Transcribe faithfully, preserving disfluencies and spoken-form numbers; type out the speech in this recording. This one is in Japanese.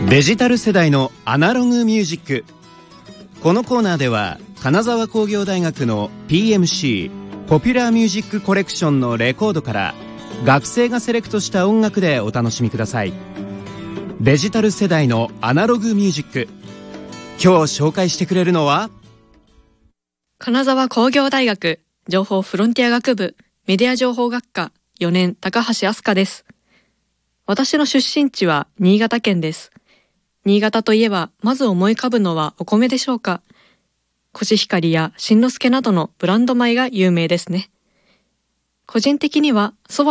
デジタル世代のアナログミュージック。このコーナーでは金沢工業大学の ピーエムシー ポピュラーミュージックコレクションのレコードから学生がセレクトした音楽でお楽しみください。デジタル世代のアナログミュージック。今日紹介してくれるのは金沢工業大学情報フロンティア学部メディア情報学科よねん高橋飛鳥です。私の出身地は新潟県です。新潟といえばまず思い浮かぶのはお米でしょうか。コシヒカリや新之助などのブランド米が有名ですね。個人的にはそば